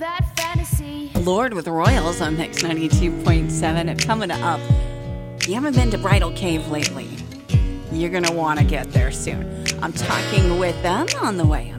that fantasy. Lord with Royals on Mix 92.7. Coming up. You haven't been to Bridal Cave lately. You're going to want to get there soon. I'm talking with them on the way